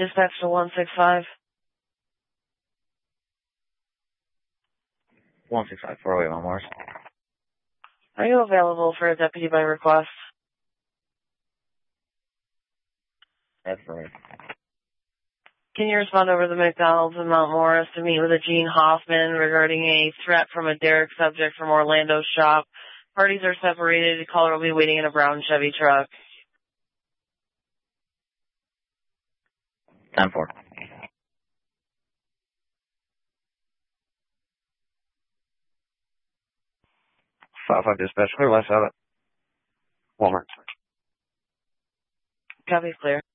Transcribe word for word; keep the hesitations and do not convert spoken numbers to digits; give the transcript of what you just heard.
Dispatch to one six five. one six five, four oh eight, Mount Morris. Are you available for a deputy by request? That's right. Can you respond over the McDonald's in Mount Morris to meet with a Gene Hoffman regarding a threat from a Derek subject from Orlando's shop? Parties are separated. Caller will be waiting in a brown Chevy truck. ten four. five five dispatch, clear last out. Walmart. Copy, clear.